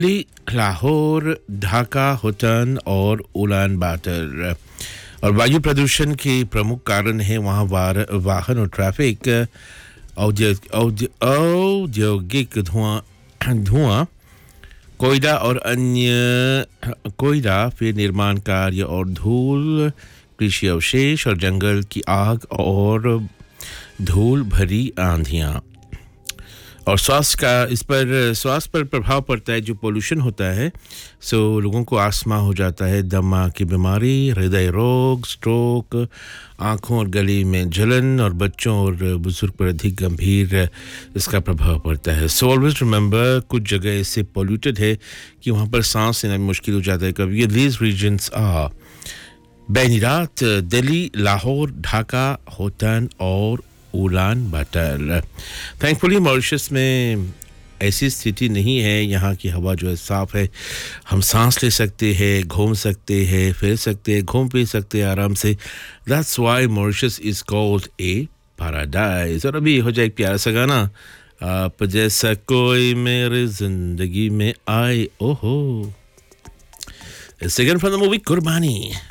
दिल्ली, लाहौर, ढाका, Houghton और उलान बाटर और वायु प्रदूषण के प्रमुख कारण है वहाँ वाहन और ट्रैफिक औद्योगिक धुआं कोयला और अन्य कोयला फिर निर्माण कार्य और धूल कृषि अवशेष और जंगल की आग और धूल भरी आंधियाँ और स्वास्थ्य पर प्रभाव पड़ता है जो पोल्यूशन होता है सो लोगों को आस्थमा हो जाता है दमा की बीमारी हृदय रोग स्ट्रोक आँखों और गले में जलन और बच्चों और बुजुर्ग पर अधिक गंभीर इसका प्रभाव पड़ता है सो ऑलवेज रिमेंबर कुछ जगह ऐसे पोल्यूटेड है कि वहाँ पर सांस लेना मुश्किल हो जाता है कभी दीज रीजन्स आ बैनीरात दिल्ली लाहौर ढाका होटन और उलान बाटर थैंकफुली मॉरिशस में ऐसी स्थिति नहीं है यहाँ की हवा जो है साफ़ है हम सांस ले सकते हैं घूम सकते हैं फिर सकते हैं घूम फिर सकते हैं आराम से that's why Mauritius is called a paradise और अभी हो जाए एक प्यारा सा गाना आप जैसा कोई मेरे ज़िंदगी में आए ओहो सेकंड फ्रॉम द मूवी कुर्बानी